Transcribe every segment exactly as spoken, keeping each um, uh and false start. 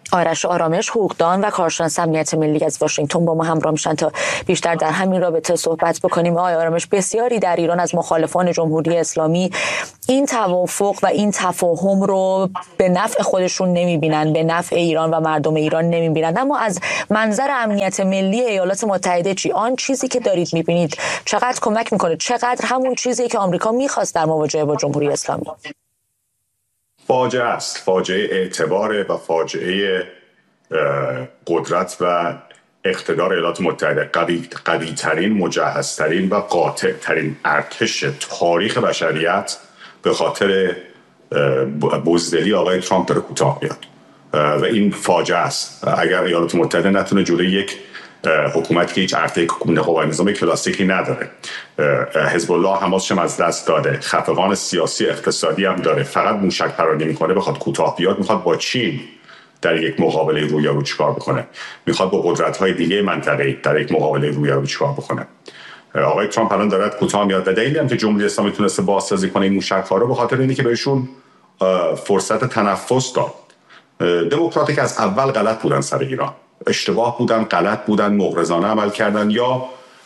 آرش آرامش، حقوقدان و کارشناس امنیت ملی از واشنگتن با ما همراه میشن تا بیشتر در همین رابطه صحبت بکنیم. آقای آرامش، بسیاری در ایران از مخالفان جمهوری اسلامی این توافق و این تفاهم رو به نفع خودشون نمیبینن، به نفع ایران و مردم ایران نمیبینن. اما از منظر امنیت ملی ایالات متحده چی؟ آن چیزی که دارید میبینید چقدر کمک میکنه؟ چقدر همون چیزی که آمریکا میخواست در مواجهه با جمهوری اسلامی؟ فاجعه است، فاجعه اعتبار و فاجعه قدرت و اقتدار ایالات متحده. قوی قوی ترین، مجهزترین و قاطع ترین ارتش تاریخ بشریت به خاطر بزدلی آقای ترامپ داره کوتاه میاد و این فاجعه است. اگر ایالات متحده نتونه جلوی یک حکومتی که هیچ ارتش قوای نظامی کلاسیکی نداره، حزب الله حماسش هم از دست داده، خفقان سیاسی اقتصادی هم داره، فقط موشک پرانی میکنه، بخواد کوتاه بیاد، میخواد با چین در یک مقابله رویارو چیکار بکنه، میخواد با قدرت‌های دیگه منطقه‌ای در یک مقابله رویارو چیکار بکنه. آقای ترامپ الان داره کوتاه میاد و دلیلی هم که جمهوری اسلامی تونسته بازسازی کنه این موشک‌ها رو به خاطر اینه که بهشون فرصت تنفس داد. دموکرات‌ها که از اول غلط بودن سر ایران، اشتباه بودن، غلط بودن، مغرضانه عمل کردن یا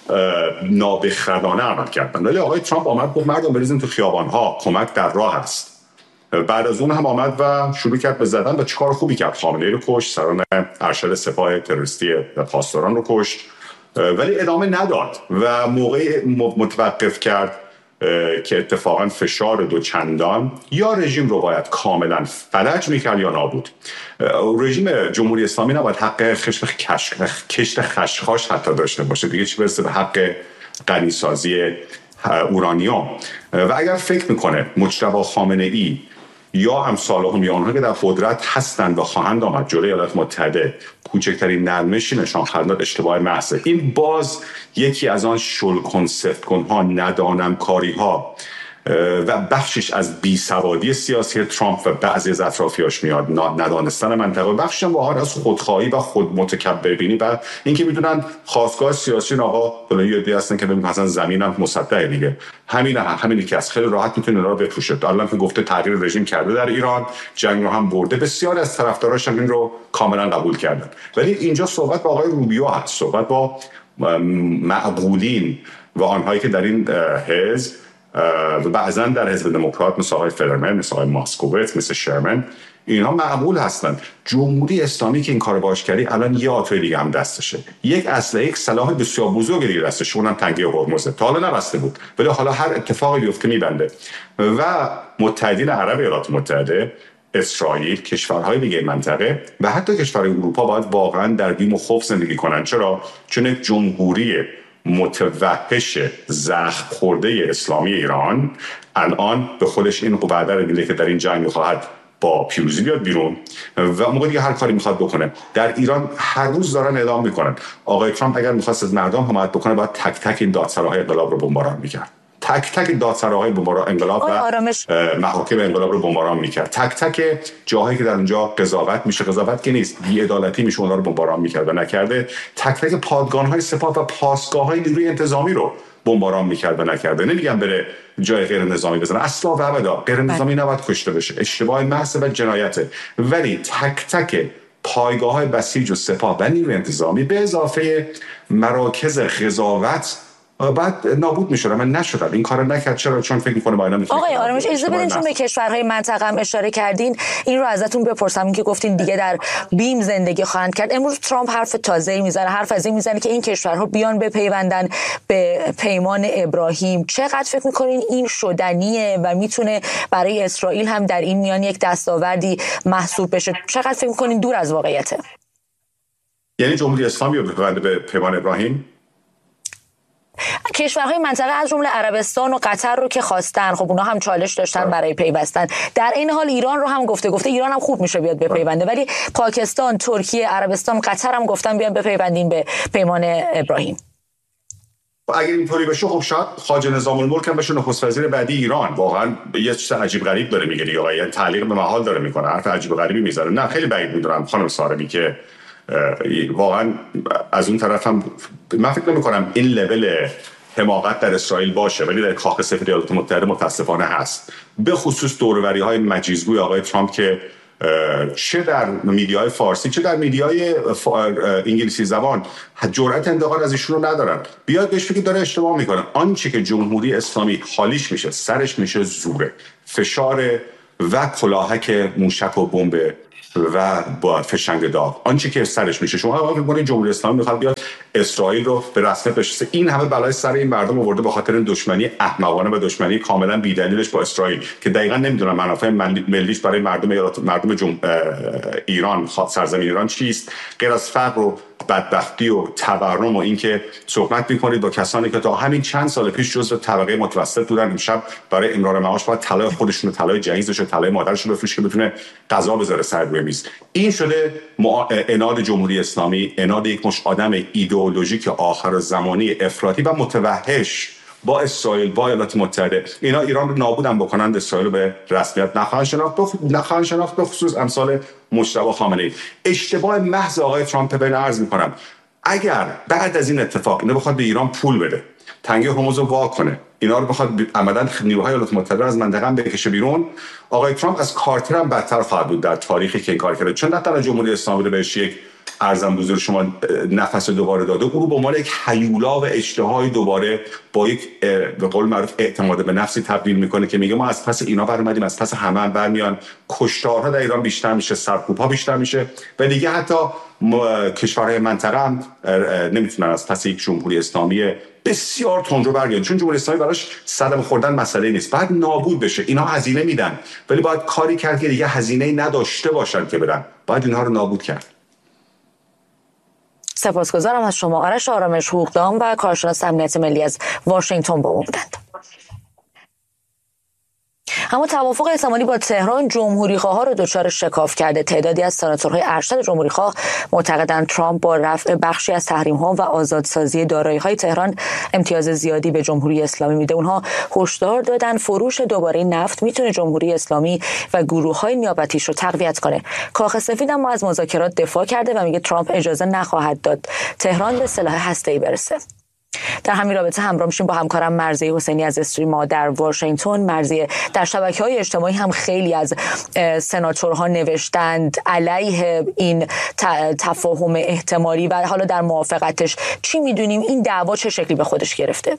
نابخردانه عمل کردن. ولی آقای ترامپ آمد گفت مردم بریزین تو خیابان‌ها، کمک در راه است. بعد از اون هم آمد و شروع کرد به زدن و چیکار خوبی کرد. خامنه‌ای رو کشت، سران ارشد سپاه تروریستی پاسداران رو کشت، ولی ادامه نداد و موقعی متوقف کرد که اتفاقا فشار دو چندان یا رژیم رو باید کاملا فلج میکرد یا نابود. رژیم جمهوری اسلامی نباید حق کشت خشخاش حتی داشته باشه، دیگه چی برسه به حق غنیسازی اورانیوم. و اگر فکر میکنه مجتبی خامنه‌ای یا امثالهم یا آنها که در قدرت هستند و خواهند آمد جلوی ایالات متحده کوچکترین نرمشی نشان خواهند داد، اشتباه محض. این باز یکی از آن شل سفت کنها، ندانم کاری ها و بخشش از بیسوادی سیاسی ترامپ و بعضی از اطرافیاش میاد، ندانستن منطقه، و بخشش هم واقعا از خودخواهی و خود متکبر بینی و اینکه میدونن خواستگاه سیاسی آقا فلان یه دی هستن که مثلا زمینم مسطحه دیگه، همین همینی که از خیلی راحت میتونه اونا رو بفروشه. الان که گفته تغییر رژیم کرده در ایران، جنگ رو هم برده، بسیار از طرفداراش هم این رو کاملا قبول کردن. ولی اینجا صحبت با آقای روبیو هست، صحبت با معقولین و آنهایی که در این حزب و بعضا در حزب دموکرات مثل آقای فدرمن، مثل آقای ماسکوویتس، مثل شرمن، اینها معقول هستند. جمهوری اسلامی که این کار باش کردی الان یه آتوی دیگه هم دستشه، یک اسلحه، یک سلاح بسیار بزرگ دیگه دستشه، اونم تنگه هرمزه. تا حالا نبسته بود ولی حالا هر اتفاقی بیفته میبنده. و متحدین عرب ایالات متحده، اسرائیل، کشورهای دیگه منطقه و حتی کشورهای اروپا باید واقعا در بیم و خوف زندگی کنن. چرا؟ چون یک جمهوری متوحش زخم خورده اسلامی ایران الان به خودش این وعده رو میده که در این جنگ میخواهد با پیروزی بیاد بیرون و موقع دیگه هر کاری میخواد بکنه. در ایران هر روز دارن اعلام میکنن آقای ترامپ اگر میخواست از مردم حمایت بکنه باید تک تک این دادسراهای انقلاب رو بمباران میکرد، تک تک دادسراهای بمباران انقلاب و محاکم انقلاب رو بمباران میکرد، تک تک جاهایی که در اونجا قضاوت میشه، قضاوت که نیست، بی‌عدالتی میشه، اونها رو بمباران میکرد و نکرده، تک تک پادگان‌های سپاه و پاسگاه‌های نیروی انتظامی رو بمباران میکرد و نکرده. نمیگم بره جای غیر نظامی بزنه، اصلا و ابدا غیر نظامی نباید کشته بشه، اشتباه محض و جنایته، ولی تک تک پایگاه‌های بسیج و سپاه و نیروی انتظامی به اضافه مراکز قضاوت بعد نابود میشدن. من نشدم این کارو نکرد. چرا؟ چون فکر میکنه با اینا میتونه. آقای آرامش اجازه بدین چون به کشورهای منطقه هم اشاره کردین این رو ازتون بپرسم، این که گفتین دیگه در بیم زندگی خواهند کرد. امروز ترامپ حرف تازه‌ای میزنه، حرف از این میزنه که این کشورها بیان بپیوندن به پیمان ابراهیم. چقدر فکر میکنین این شدنیه و میتونه برای اسرائیل هم در این میان یک دستاوردی محسوب بشه؟ چقدر فکر میکنین دور از واقعیته؟ یعنی جمهوری اسلامی رو بپیونده به پیمان ابراهیم؟ کشورهای منطقه از جمله عربستان و قطر رو که خواستن، خب اونا هم چالش داشتن برای پیوستن. در این حال ایران رو هم گفته گفته ایران هم خوب میشه بیاد بپیونده، ولی پاکستان، ترکیه، عربستان، قطر هم گفتن بیان بپیوندین به پیمان ابراهیم. اگر اینطوری بشه خب شاید خواجه نظام الملک هم بشه نخست وزیر بعدی ایران. واقعا یه چیز عجیب غریب داره میگه دیگه، آقا یعنی تعلیق به محال داره میکنه، حرف عجیب غریبی میذاره. نه خیلی بعید میدونم خانم سارمی که واقعا از اون طرف هم من فکر نمی‌کنم این لول حماقت در اسرائیل باشه، ولی در کاخ سفید ایالات متحده متاسفانه هست، به خصوص دوروری‌های مجیزگوی آقای ترامپ که چه در میدیای فارسی چه در میدیای انگلیسی زبان جرأت انتقاد از ایشون رو ندارن. بیاد بهش بگید داره اشتباه میکنه. آنچه که جمهوری اسلامی حالیش میشه، سرش میشه زوره، فشار و کلاهک موشک و بمب و با فشنگ داغ، آنچه که سرش میشه. شما فکر می‌کنید جمهوری اسلامی میخواد بیاد اسرائیل رو به رسمیت بشناسه؟ این همه بلای سر این مردم آورده به خاطر دشمنی احمقانه و دشمنی کاملا بی‌دلیلش با اسرائیل که دقیقاً نمیدونن منافع ملیش برای مردم مردم جم... ایران، سرزمین ایران چیست، غیر از فقر و بدبختی و تورم و اینکه صحبت می‌کنید با کسانی که تا همین چند سال پیش جزو طبقه متوسط بودن، امشب برای امرار معاش باید طلای خودشون و طلای جهیزش و طلای مادرشون بفروشه که بتونه غذا بذاره سر روی میز. این شده عناد جمهوری اسلامی، عناد یک مش آدم ایدئولوژیک آخر زمانی افراطی و متوحش با اسرائیل، با ایالات متحده. اینا ایران رو نابودن بکنند، اسرائیل رو به رسمیت نخواهند شناخت، نخواهند شناخت به خصوص امثال مجتبی خامنه‌ای. اشتباه محض آقای ترامپ بین عرض می‌کنم، اگر بعد از این اتفاق اینو بخواد به ایران پول بده، تنگه هرمز رو وا کنه، اینا رو بخواد عملاً نیروهای ایالات متحده از منطقه هم بکشه بیرون، آقای ترامپ از کارتر هم بدتر خواهد بود در تاریخی که این کار کرده. چون نه تنها جمهوری اسلامی رو بهش یک ارزم بزرگ شما نفس دوباره داده، او رو به عنوان یک هیولا و اشتهای دوباره با یک به قول معروف اعتماد به نفسی تبدیل میکنه که میگه ما از پس اینا برمیادیم، از پس همه هم برمیان، کشتارها در ایران بیشتر میشه، سرکوب‌ها بیشتر میشه و دیگه حتی کشورهای منطقه هم نمیتونن از پس یک جمهوری اسلامی بسیار تندرو برگردن، چون جمهوری اسلامی براش صدمه خوردن مسئله نیست، بعد نابود بشه. اینا هزینه میدن ولی باید کاری کرد که دیگه هزینه‌ای نداشته باشن که برن، باید اینها رو نابود کرد. سپاسگزارم از شما. آرش آرامش، حقوقدان و کارشناس امنیت ملی از واشنگتن با ما بودند. اما توافق احتمالی با تهران جمهوری‌خواها رو دچار شکاف کرده. تعدادی از سناتورهای ارشد جمهوری‌خواه معتقدند ترامپ با رفع بخشی از تحریم‌ها و آزادسازی دارایی‌های تهران امتیاز زیادی به جمهوری اسلامی میده. اونها هشدار دادن فروش دوباره نفت میتونه جمهوری اسلامی و گروه‌های نیابتیش رو تقویت کنه. کاخ سفید اما از مذاکرات دفاع کرده و میگه ترامپ اجازه نخواهد داد تهران به سلاح هسته‌ای برسه. در همین رابطه همراه میشیم با همکارم مرضیه حسینی از استریما در واشنگتن. مرضیه، در شبکه‌های اجتماعی هم خیلی از سناتورها نوشتند علیه این تفاهم احتمالی و حالا در موافقتش. چی میدونیم؟ این دعوا چه شکلی به خودش گرفته؟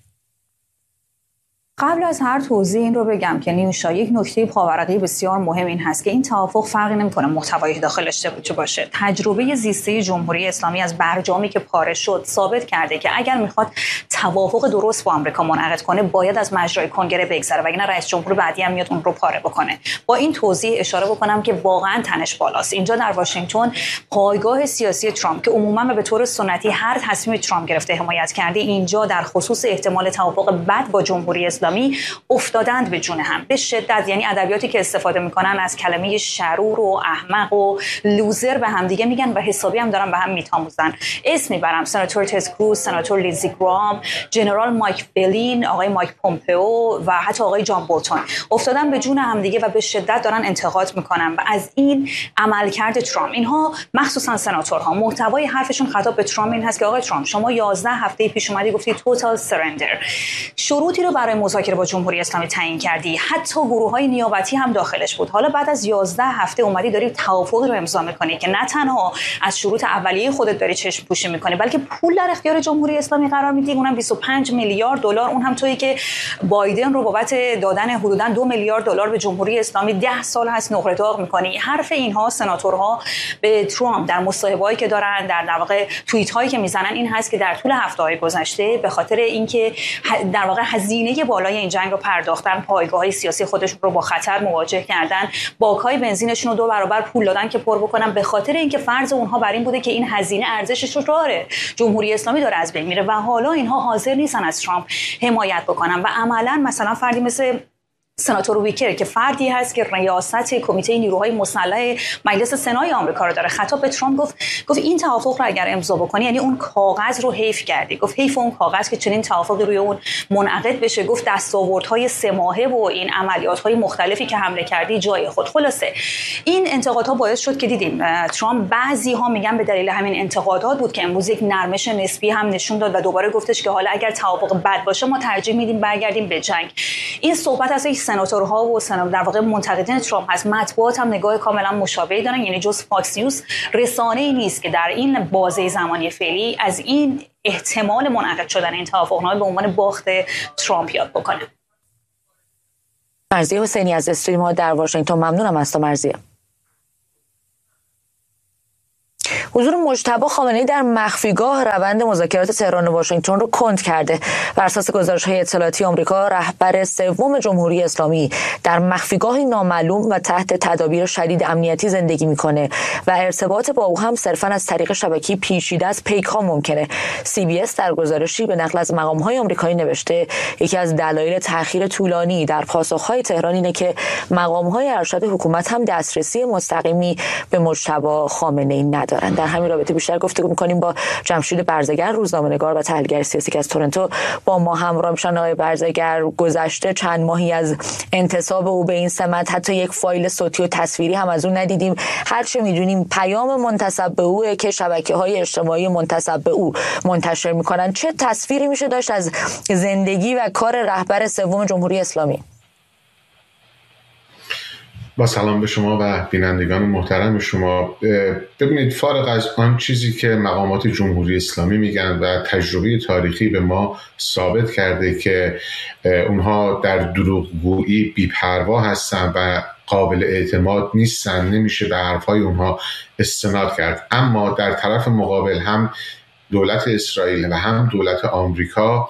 قبل از هر توضیح این رو بگم که نیوشا، یک نکته پاورقی بسیار مهم این هست که این توافق فرقی نمی‌کنه محتوای داخلش چه باشه. تجربه زیسته جمهوری اسلامی از برجامی که پاره شد ثابت کرده که اگر میخواد توافق درست با آمریکا منعقد کنه باید از مجرای کنگره بگذره، وگرنه رئیس جمهور بعدی هم میاد اون رو پاره بکنه. با این توضیح اشاره بکنم که واقعا تنش بالاست. اینجا در واشنگتن پایگاه سیاسی ترامپ که عموما به طور سنتی هر تصمیم ترامپ گرفته حمایت کرده، اینجا در خصوص احتمال توافق بد با جمهوری اسلامی افتادند به جون هم به شدت. یعنی ادبیاتی که استفاده میکنن از کلمه شرور و احمق و لوزر به هم دیگه میگن و حسابی هم دارن به هم میتاموزن. اسم میبرم سناتور تد کروز، سناتور لیندزی گرام، جنرال مایک بلین، آقای مایک پومپئو و حتی آقای جان بولتون افتادن به جون هم دیگه و به شدت دارن انتقاد میکنن و از این عملکرد ترامپ. اینها مخصوصا سناتورها محتوای حرفشون خطاب به ترامپ این هست که آقای ترامپ شما یازده هفته پیش اومدی گفتی توتال سرندر، شروطی رو برای مذاکره با جمهوری اسلامی تعیین کردی، حتی گروه‌های نیابتی هم داخلش بود. حالا بعد از یازده هفته اومدی داری توافقی رو امضا می‌کنی که نه تنها از شروط اولیه خودت داری چشم پوشی می‌کنی بلکه پول در اختیار جمهوری اسلامی قرار میدی، اونم بیست و پنج میلیارد دلار، اون هم تویی که بایدن رو بابت دادن حدوداً دو میلیارد دلار به جمهوری اسلامی ده سال هست نقره داغ می‌کنی. حرف اینها سناتورها به ترامپ در مصاحبه‌ای که دارن، در در واقع توییت‌هایی که میزنن این هست که در طول هفته‌های گذشته به خاطر اینکه در واقع هزینه بالای این جنگ رو پرداختن، پایگاه‌های سیاسی خودشون رو با خطر مواجه کردن، باک‌های بنزینشون رو دو برابر پول دادن که پر بکنن، به خاطر اینکه فرض اونها بر این بوده که این هزینه ارزشش رو داره، جمهوری اسلامی داره از بین میره و حالا اینها حاضر نیستن از ترامپ حمایت بکنن و عملاً مثلا فردی مثل سناتور ویکر که فردی هست که ریاست کمیته نیروهای مسلح مجلس سنای آمریکا رو داره، خطاب به ترامپ گفت گفت این توافق رو اگر امضا بکنی یعنی اون کاغذ رو حیف کردی. گفت حیف اون کاغذ که چنین توافقی روی اون منعقد بشه. گفت دستاوردهای سه ماهه و این عملیات‌های مختلفی که حمله کردی جای خود. خلاصه این انتقادها باعث شد که دیدیم ترامپ بعضی‌ها میگن به دلیل همین انتقادات بود که امروز یک نرمش نسبی هم نشون داد و دوباره گفتش که حالا اگر توافق بد باشه ما ترجیح میدیم برگردیم به جنگ. این صحبت از یک سناتورها و سنا در واقع منتقدین ترامپ هست، مطبوعات هم نگاه کاملا مشابهی دارن. یعنی جز فاکس نیوز رسانه‌ای نیست که در این بازه زمانی فعلی از این احتمال منعقد شدن این توافقنامه به عنوان باخت ترامپ یاد بکنه. مرضیه حسینی از استریم ها در واشنگتن، ممنونم از تو مرضیه. حضور مجتبی خامنه‌ای در مخفیگاه روند مذاکرات تهران و واشنگتن رو کند کرده. بر اساس گزارش‌های اطلاعاتی آمریکا، رهبر سوم جمهوری اسلامی در مخفیگاهی نامعلوم و تحت تدابیر شدید امنیتی زندگی میکنه و ارتباط با او هم صرفاً از طریق شبکه‌ای پیچیده از پیک‌ها ممکنه. سی بی اس در گزارشی به نقل از مقام‌های آمریکایی نوشته یکی از دلایل تأخیر طولانی در پاسخ‌های تهران اینه که مقام‌های ارشد حکومت هم دسترسی مستقیمی به مجتبی خامنه‌ای ندارند. در همین رابطه بیشتر گفتگو می‌کنیم با جمشید برزگر، روزنامه‌نگار و تحلیلگر سیاسی که از تورنتو با ما همراه میشن. آقای برزگر، گذشته چند ماهی از انتصاب او به این سمت، حتی یک فایل صوتی و تصویری هم از اون ندیدیم. هر چه می‌دونیم پیام منتسب به او که شبکه‌های اجتماعی منتسب به او منتشر می‌کنن. چه تصویری میشه داشت از زندگی و کار رهبر سوم جمهوری اسلامی؟ با سلام به شما و بینندگان محترم شما. ببینید، فارغ از آن چیزی که مقامات جمهوری اسلامی میگن و تجربه تاریخی به ما ثابت کرده که اونها در دروغگویی بی‌پروا هستن و قابل اعتماد نیستن، نمیشه به حرفهای اونها استناد کرد. اما در طرف مقابل هم دولت اسرائیل و هم دولت آمریکا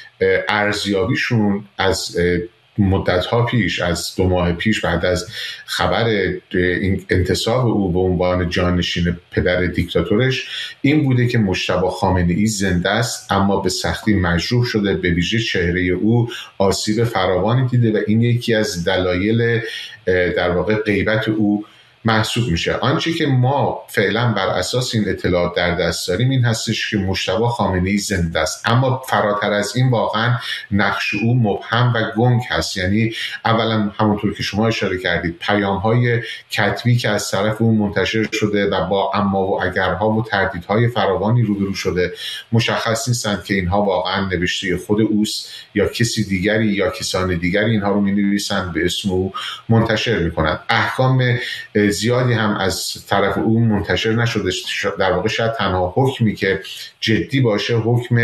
ارزیابیشون از مدت‌ها پیش، از دو ماه پیش بعد از خبر این انتصاب او به عنوان جانشین پدر دیکتاتورش، این بوده که مجتبی خامنه‌ای زنده است اما به سختی مجروح شده، به ویژه چهره او آسیب فراوانی دیده و این یکی از دلایل در واقع غیبت او محسوب میشه. آنچه که ما فعلا بر اساس این اطلاعات در دست داریم این هستش که مجتبی خامنه‌ای زنده است، اما فراتر از این واقعا نقش او مبهم و گنگ هست. یعنی اولا همونطور که شما اشاره کردید، پیام‌های کتبی که از طرف او منتشر شده و با اما و اگرها و تردیدهای فراوانی روبرو شده، مشخص نیستند که اینها واقعا نوشته خود اوست یا کسی دیگری یا کسان دیگری اینها رو می‌نویسند به اسم او منتشر می‌کنند. احکام زیادی هم از طرف او منتشر نشده. در واقع شاید تنها حکمی که جدی باشه حکم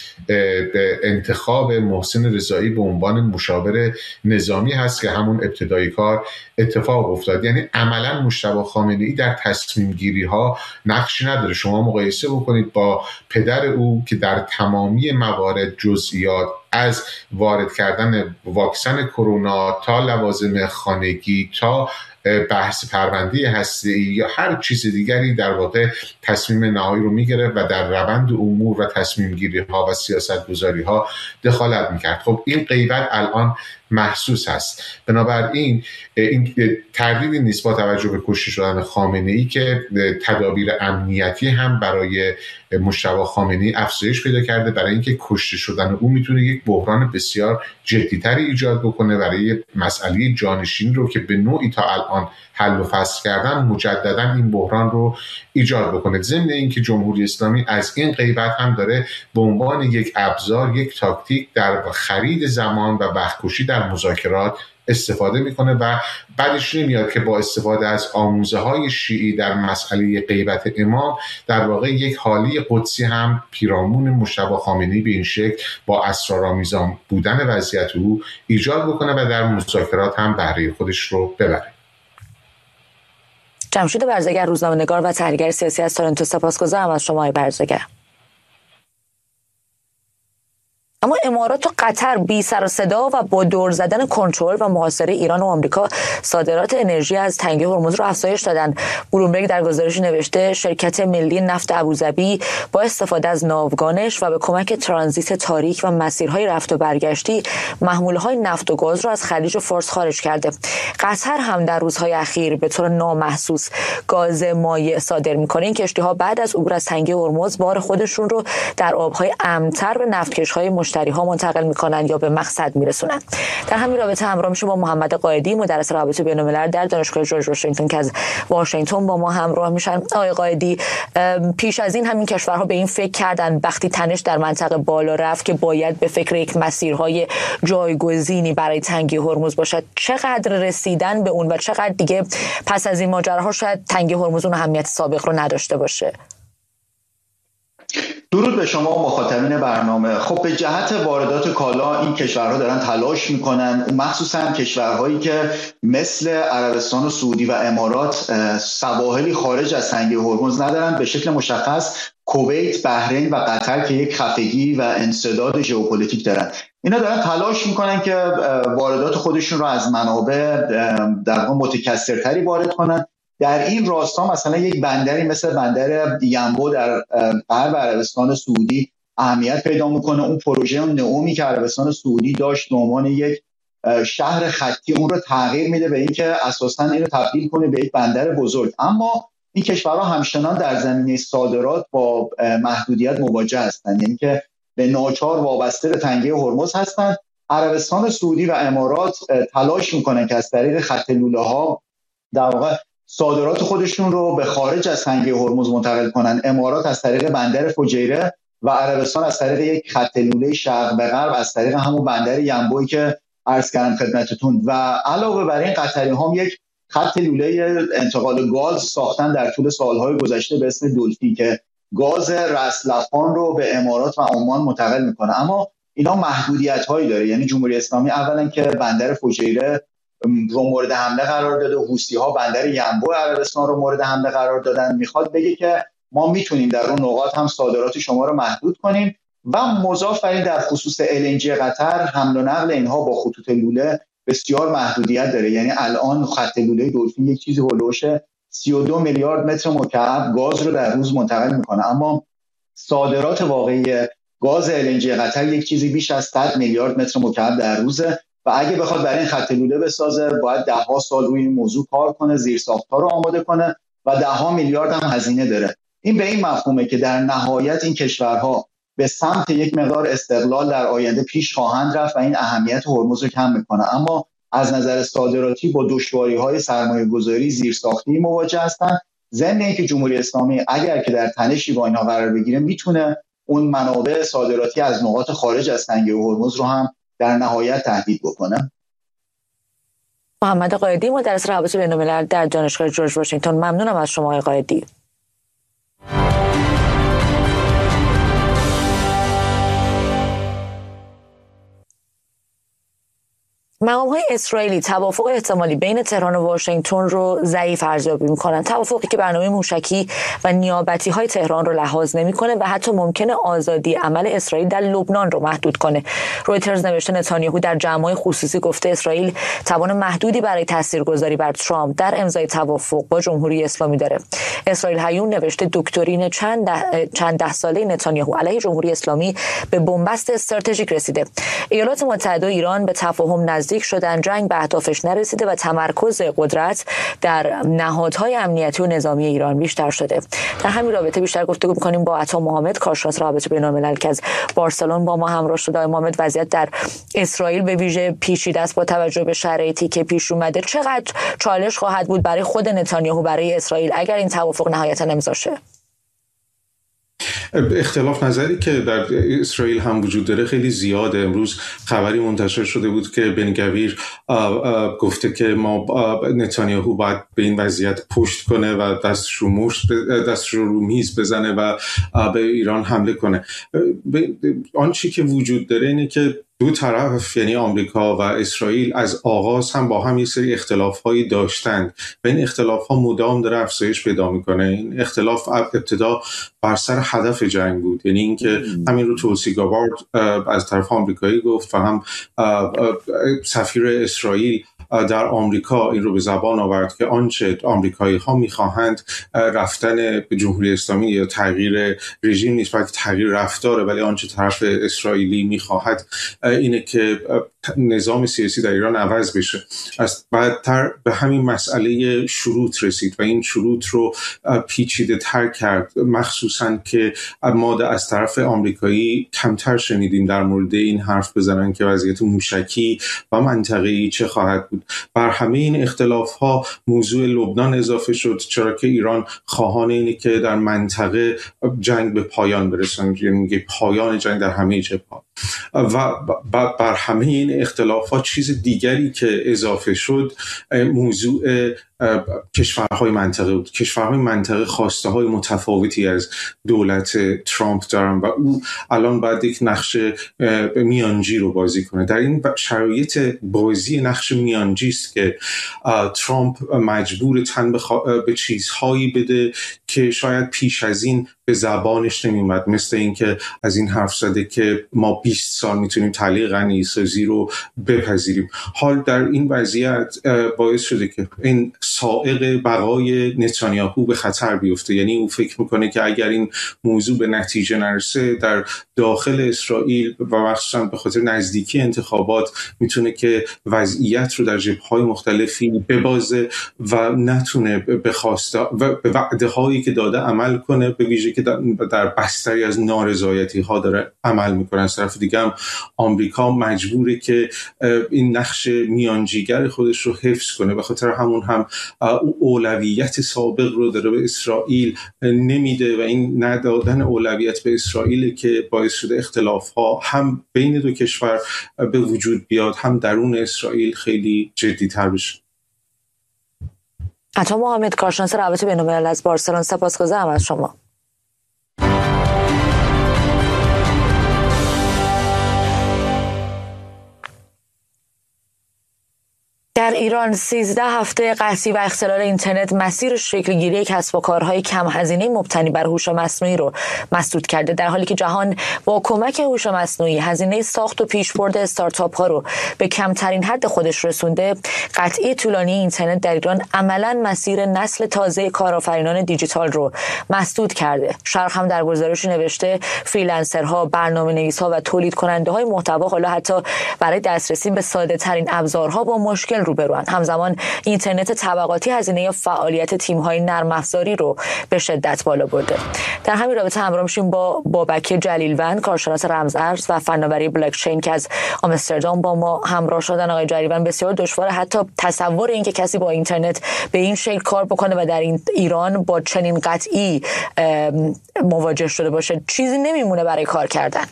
به انتخاب محسن رضایی به عنوان مشاور نظامی هست که همون ابتدای کار اتفاق افتاد. یعنی عملا مجتبی خامنه‌ای در تصمیم گیری ها نقشی نداره. شما مقایسه بکنید با پدر او که در تمامی موارد جزئیات، از وارد کردن واکسن کرونا تا لوازم خانگی تا بحث پرونده هسته‌ای یا هر چیز دیگری، در واقع تصمیم نهایی رو میگیره و در روند امور و تصمیم گیری ها و سیاست گذاری ها دخالت میکرد. خب این غیبت الان محسوس هست. بنابراین این تردیدی نیست با توجه به کشته شدن خامنه‌ای که تدابیر امنیتی هم برای مجتبی خامنه‌ای افزایش پیدا کرده، برای اینکه کشته شدن او میتونه یک بحران بسیار جدی‌تری ایجاد بکنه برای مسئله جانشینی رو که به نوعی تا الان حل و فصل کردن، مجددا این بحران رو ایجاد بکنه. ضمن اینکه جمهوری اسلامی از این غیبت هم داره به عنوان یک ابزار، یک تاکتیک در خرید زمان و وقت‌کشی در مذاکرات استفاده میکنه و بعدش نمیاد که با استفاده از آموزه های شیعی در مسئله غیبت امام در واقع یک حالی قدسی هم پیرامون مجتبی خامنه‌ای به این شکل با اسرارآمیزان بودن وضعیت او ایجاد بکنه و در مذاکرات هم بهره خودش رو ببره. جمشید برزگر، روزنامه‌نگار و تحلیلگر سیاسی از تورنتو، سپاسگزارم از شما آقای برزگر. اما امارات و قطر بی سر و صدا و با دور زدن کنترل و محاصره ایران و آمریکا صادرات انرژی از تنگه هرمز رو افزایش دادن. بلومبرگ در گزارشی نوشته شرکت ملی نفت ابوظبی با استفاده از ناوگانش و به کمک ترانزیت تاریک و مسیرهای رفت و برگشتی محمولهای نفت و گاز رو از خلیج فارس خارج کرده. قطر هم در روزهای اخیر به طور نامحسوس گاز مایع صادر می‌کنه. این کشتی‌ها بعد از عبور از تنگه هرمز بار خودشون رو در آب‌های امن‌تر به نفتکش‌های مشتری ها منتقل میکنن یا به مقصد میرسونن. در همین رابطه همراه میشم با محمد قائدی، مدرس روابط بین‌الملل در دانشگاه جورج واشنگتن که از واشنگتن با ما همراه میشن. آقای قائدی، پیش از این همین کشورها به این فکر کردن وقتی تنش در منطقه بالا رفت که باید به فکر یک مسیرهای جایگزینی برای تنگی هرمز باشد. چقدر رسیدن به اون و چقدر دیگه پس از این ماجراها شاید تنگی هرمز اون اهمیت سابق رو نداشته باشه؟ درود به شما مخاطبین برنامه. خب به جهت واردات کالا این کشورها دارن تلاش میکنن، مخصوصا کشورهایی که مثل عربستان و سعودی و امارات سواحلی خارج از تنگه هرمز ندارن، به شکل مشخص کویت، بحرین و قطر که یک خفگی و انسداد ژئوپلیتیک دارن. اینا دارن تلاش میکنن که واردات خودشون رو از منابع در واقع متکثرتری وارد کنن. در این راستا مثلا یک بندری مثل بندر ینبو در غرب عربستان سعودی اهمیت پیدا میکنه. اون پروژه نئومی که عربستان سعودی داشت به عنوان یک شهر خطی اون رو تغییر میده به اینکه اساساً اینو تبدیل کنه به یک بندر بزرگ. اما این کشورها همچنان در زمینه صادرات با محدودیت مواجه هستند، یعنی که به ناچار وابسته به تنگه هرمز هستند. عربستان سعودی و امارات تلاش میکنن که از طریق خط لوله‌ها در واقع صادرات خودشون رو به خارج از تنگه هرمز منتقل کنن. امارات از طریق بندر فجیره و عربستان از طریق یک خط لوله شرق به غرب از طریق همون بندر ینبویی که عرض کردم خدمتتون. و علاوه بر این قطری هم یک خط لوله انتقال گاز ساختن در طول سالهای گذشته به اسم دلفی که گاز رأس لفان رو به امارات و عمان منتقل میکنه. اما اینا محدودیت هایی داره، یعنی جمهوری اسلامی اولا که بندر فجیره رو مورد حمله قرار داده، حوثی ها بندر ینبو عربستان رو مورد حمله قرار دادن. میخواد بگه که ما میتونیم در اون نقاط هم صادرات شما رو محدود کنیم. و مضاف بر این در خصوص ال ان جی قطر حمل و نقل اینها با خطوط لوله بسیار محدودیت داره. یعنی الان خط لوله دلفین یک چیزی هولوش سی و دو میلیارد متر مکعب گاز رو در روز منتقل میکنه، اما صادرات واقعی گاز ال ان جی قطر یک چیزی بیش از صد میلیارد متر مکعب در روزه و اگه بخواد برای این خط لوله بسازه باید ده ها سال روی این موضوع کار کنه، زیرساخت‌ها رو آماده کنه و ده ها میلیارد هم هزینه داره. این به این مفهومه که در نهایت این کشورها به سمت یک مقدار استقلال در آینده پیش خواهند رفت و این اهمیت هرمز رو کم میکنه. اما از نظر صادراتی با دشواری‌های سرمایه‌گذاری زیرساختی مواجه هستند. ضمن اینکه جمهوری اسلامی اگر که در تنشی با اینها قرار بگیره میتونه اون منابع صادراتی از نقاط خارج از تنگه هرمز رو هم در نهایت تهدید بکنه. محمد قائدی، مدرس روابط بین‌الملل در دانشگاه جورج واشنگتن، ممنونم از شما آقای قائدی. مقام‌های اسرائیلی توافق احتمالی بین تهران و واشنگتن رو ضعیف ارزیابی می‌کنند. توافقی که برنامه موشکی و نیابتی‌های تهران رو لحاظ نمی‌کنه و حتی ممکنه آزادی عمل اسرائیل در لبنان رو محدود کنه. رویترز نوشته نتانیاهو در جمع‌های خصوصی گفته اسرائیل توان محدودی برای تاثیرگذاری بر ترامپ در امضای توافق با جمهوری اسلامی داره. اسرائیل هیون نوشته دکترین چند ده, چند ده ساله نتانیاهو علیه جمهوری اسلامی به بنبست استراتژیک رسیده. ایالات متحده و ایران به تفاهم نزدیک شدن، جنگ به اهدافش نرسیده و تمرکز قدرت در نهادهای امنیتی و نظامی ایران بیشتر شده. در همین رابطه بیشتر گفتگو می‌کنیم با عطا محمد، کارشناس روابط بین‌الملل که از بارسلون با ما همراه شده. محمد، وضعیت در اسرائیل به ویژه پیچیده است با توجه به شرایطی که پیش اومده. چقدر چالش خواهد بود برای خود نتانیاهو برای اسرائیل اگر این توافق نهایتاً امضا شه؟ اختلاف نظری که در اسرائیل هم وجود داره خیلی زیاده. امروز خبری منتشر شده بود که بن گویر گفته که ما نتانیاهو باید به این وضعیت پشت کنه و دستش رو مشت دستش رو میز بزنه و به ایران حمله کنه. آن چی که وجود داره اینه که دو طرف یعنی آمریکا و اسرائیل از آغاز هم با هم یه سری اختلاف‌هایی داشتند و این اختلاف‌ها مدام داره افزایش پیدا می‌کنه. این اختلاف ابتدا بر سر هدف جنگ بود، یعنی اینکه همین رو توسی گاوارد از طرف آمریکایی گفت و هم سفیر اسرائیل در آمریکا این رو به زبان آورد که آنچه آمریکایی ها میخواهند رفتن به جمهوری اسلامی یا تغییر رژیم نیست، بلکه تغییر رفتاره، ولی آنچه طرف اسرائیلی میخواهد اینه که نظام سیاسی در ایران عوض بشه. از بعدتر به همین مسئله شروط رسید و این شروط رو پیچیده تر کرد، مخصوصا که ما از طرف آمریکایی کمتر شنیدیم در مورد این حرف بزنن که وضعیت موشکی و منطقه‌ای چه خواهد بود. بر همه این اختلاف ها موضوع لبنان اضافه شد، چرا که ایران خواهان اینه که در منطقه جنگ به پایان برسن، یعنی پایان جنگ در همه جبهه‌ها. و بر همه این اختلافات چیز دیگری که اضافه شد موضوع کشورهای منطقه بود. کشورهای منطقه خواسته های متفاوتی از دولت ترامپ دارن و او الان باید یک نقش میانجی رو بازی کنه. در این شرایط بازی نقش میانجی است که ترامپ مجبور تن به چیزهایی بده که شاید پیش از این به زبانش نمی‌اومد، مثل اینکه از این حرف زده که ما بیست سال میتونیم تعلیق غنی‌سازی رو بپذیریم. حال در این وضعیت باعث شده که این سائق بقای نتانیاهو به خطر بیفته. یعنی او فکر میکنه که اگر این موضوع به نتیجه نرسه در داخل اسرائیل و مخصوصا به خاطر نزدیکی انتخابات میتونه که وضعیت رو در جبهه‌های مختلفی ببازه و نتونه به خواسته و به وعده هایی که داده عمل کنه، به ویژه که در بستری از نارضایتی ها داره عمل میکنه. از طرف دیگه هم آمریکا مجبوره که این نقش میانجیگر خودش رو حفظ کنه، به خاطر همون هم اولویت سابق رو داره به اسرائیل نمیده و این ندادن اولویت به اسرائیل که باعث شده اختلاف ها هم بین دو کشور به وجود بیاد، هم درون اسرائیل خیلی جدی تر بشه. عطا محمد، کارشناس روابط بین‌الملل از بارسلون، سپاسگزارم از شما. در ایران سیزده هفته قحطی و اختلال اینترنت مسیر شکل‌گیری کسب و کارهای کم هزینه مبتنی بر هوش مصنوعی رو مسدود کرده، در حالی که جهان با کمک هوش مصنوعی هزینه ساخت و پیشبرد استارتاپ ها رو به کمترین حد خودش رسونده. قطعی طولانی اینترنت در ایران عملاً مسیر نسل تازه کارآفرینان دیجیتال رو مسدود کرده. شرق هم در گزارشی نوشته فریلنسرها، برنامه‌نویس‌ها و تولید کننده های محتوا حالا حتی برای دسترسی به ساده ترین ابزارها با مشکل روبروان. همزمان اینترنت طبقاتی هزینه فعالیت تیم‌های نرم افزاری رو به شدت بالا برده. در همین رابطه همراه میشیم با بابک جلیلوند، کارشناس رمزارز و فناوری بلاکچین که از آمستردام با ما همراه شدن. آقای جلیلوند، بسیار دشواره حتی تصور این که کسی با اینترنت به این شکل کار بکنه و در این ایران با چنین قطعی مواجه شده باشه. چیزی نمیمونه برای کار کردن.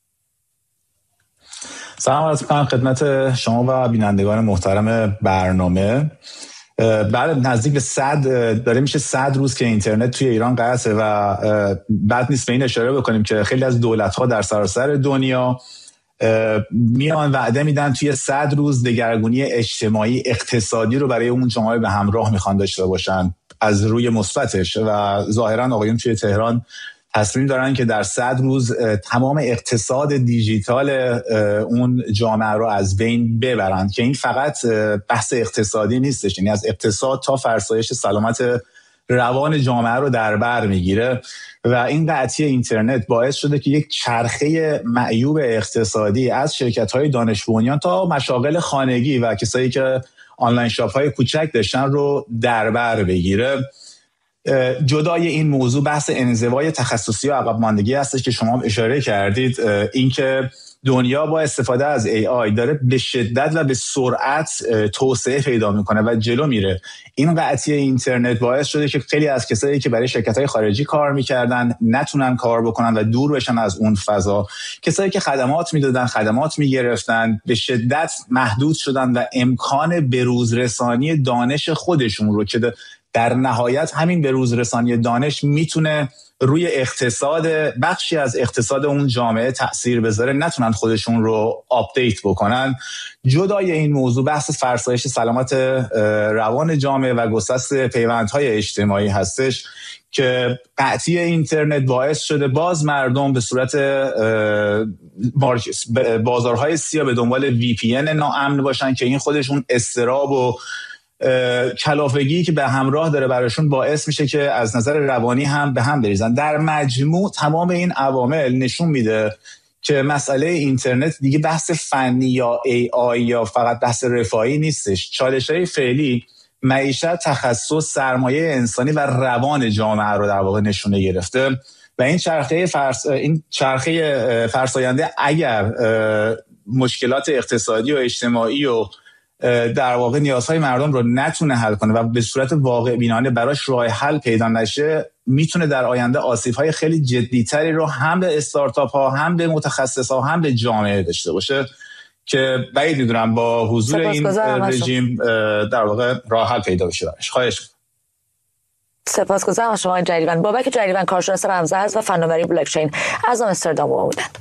سلام عرض می‌کنم خدمت شما و بینندگان محترم برنامه. بعد نزدیک به صد داره میشه صد روز که اینترنت توی ایران قطعه و بعد نیست به این اشاره بکنیم که خیلی از دولت‌ها در سراسر دنیا میان وعده میدن توی صد روز دگرگونی اجتماعی اقتصادی رو برای اون جامعه به همراه میخوان داشته باشن از روی مثبتش، و ظاهرا آقایون توی تهران تصمیم دارن که در صد روز تمام اقتصاد دیجیتال اون جامعه رو از بین ببرن، که این فقط بحث اقتصادی نیستش، یعنی از اقتصاد تا فرسایش سلامت روان جامعه رو در بر میگیره. و این قطعی اینترنت باعث شده که یک چرخه معیوب اقتصادی از شرکت‌های دانش بنیان تا مشاغل خانگی و کسایی که آنلاین شاپ‌های کوچک داشتن رو در بر بگیره. جدای این موضوع بحث انزوای تخصصی و عقب ماندگی هستش که شما اشاره کردید، اینکه دنیا با استفاده از ای آی داره به شدت و به سرعت توسعه پیدا میکنه و جلو میره. این قطعی اینترنت باعث شده که خیلی از کسایی که برای شرکت‌های خارجی کار میکردن نتونن کار بکنن و دور بشن از اون فضا. کسایی که خدمات میدادن، خدمات میگرفتن، به شدت محدود شدن و امکان بروز رسانی دانش خودشون رو که در نهایت همین به روز رسانی دانش میتونه روی اقتصاد بخشی از اقتصاد اون جامعه تأثیر بذاره، نتونن خودشون رو آپدیت بکنن. جدای این موضوع بحث فرسایش سلامت روان جامعه و گسست پیوندهای اجتماعی هستش که قطعی اینترنت باعث شده باز مردم به صورت بازارهای سیاه به دنبال وی پی ان ناامن باشن که این خودشون اضطراب و کلافگی که به همراه داره براشون باعث میشه که از نظر روانی هم به هم بریزن. در مجموع تمام این عوامل نشون میده که مسئله اینترنت دیگه بحث فنی یا ای آی یا فقط بحث رفاهی نیستش. چالش‌های فعلی معیشت، تخصص، سرمایه انسانی و روان جامعه رو در واقع نشونه گرفته و این چرخه فرس این چرخه فرساینده اگر مشکلات اقتصادی و اجتماعی و در واقع نیازهای مردم رو نتونه حل کنه و به صورت واقع بینانه براش راه حل پیدا نشه، میتونه در آینده آسیب‌های خیلی جدی‌تری رو هم به استارتاپ ها، هم به متخصص ها، هم به جامعه داشته باشه که بعید میدونم با حضور این رژیم در واقع راه حل پیدا بشه براش. خواهش می‌کنم. سپاسگزارم از شما جریوان. بابک جریوان، کارشناس رمزارز و فناوری بلاکچین از آمستردام با بودند.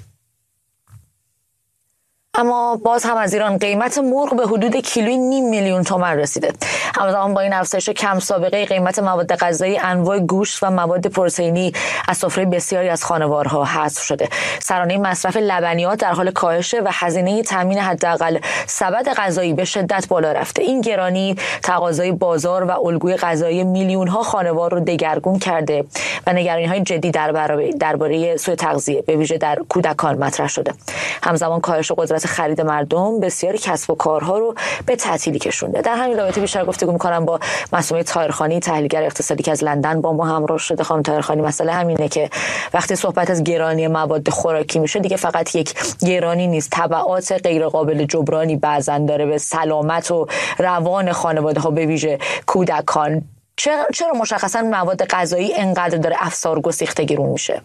اما باز هم از ایران قیمت مرغ به حدود کیلویی نیم میلیون تومان رسیده. همزمان با این افزایش کم سابقه قیمت مواد غذایی، انواع گوشت و مواد پروتئینی از سفره بسیاری از خانوارها حذف شده. سرانه مصرف لبنیات در حال کاهشه و هزینه تامین حداقل سبد غذایی به شدت بالا رفته. این گرانی تقاضای بازار و الگوی غذایی میلیون‌ها خانوار رو دگرگون کرده و نگرانی‌های جدی درباره سوء تغذیه به ویژه در کودکان مطرح شده. همزمان کاهش قدرت خرید مردم بسیاری کسب و کارها رو به تعطیلی کشونده. در همین رابطه بیشتر گفتگو می‌کنم با معصومه طاهرخانی، تحلیلگر اقتصادی که از لندن با ما همراه شده. خانم طاهرخانی، مسئله همینه که وقتی صحبت از گرانی مواد خوراکی میشه دیگه فقط یک گرانی نیست، تبعات غیر قابل جبرانی بعضن داره به سلامت و روان خانواده‌ها به ویژه کودکان. چرا چرا مشخصا مواد غذایی انقدر داره افسار گسیخته گرون میشه؟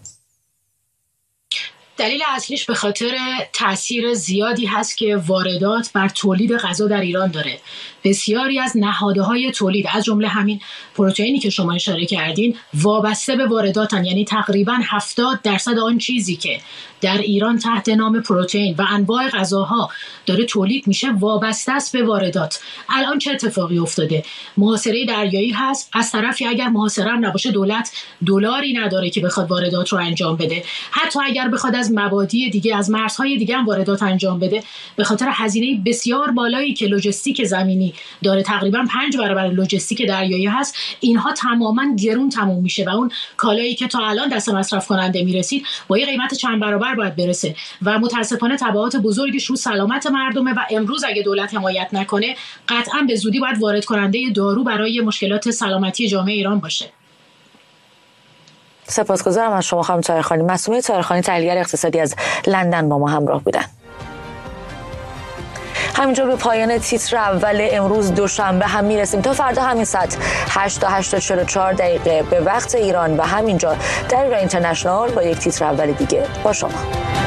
دلیل اصلیش به خاطر تأثیر زیادی هست که واردات بر تولید غذا در ایران داره. بسیاری از نهادهای تولید از جمله همین پروتئینی که شما اشاره کردین وابسته به وارداتن، یعنی تقریباً هفتاد درصد آن چیزی که در ایران تحت نام پروتئین و انواع غذاها داره تولید میشه وابسته است به واردات. الان چه اتفاقی افتاده؟ محاصره دریایی هست، از طرفی اگر محاصره هم نباشه دولت دلاری نداره که بخواد واردات رو انجام بده. حتی اگر بخواد از مبادی دیگه، از مرزهای دیگه هم واردات انجام بده، به خاطر هزینه بسیار بالایی که لوجستیک زمینی داره، تقریبا پنج برابر لوجستیک دریایی هست، اینها تماما گرون تموم میشه و اون کالایی که تا الان دست مصرف کننده میرسید با یه قیمت چند برابر باید برسه و متاسفانه تبعات بزرگش رو سلامت مردمه و امروز اگه دولت حمایت نکنه قطعا به زودی باید وارد کننده دارو برای مشکلات سلامتی جامعه ایران باشه. سپاسگزارم از شما خانم طاهرخانی. معصومه طاهرخانی، تحلیلگر اقتصادی از لندن با ما همراه بودن. همینجا به پایان تیتر اول امروز دوشنبه هم میرسیم. تا فردا همین ساعت هشت تا هشت و چهل و چهار دقیقه به وقت ایران و همینجا در ایران اینترنشنال با یک تیتر اول دیگه با شما.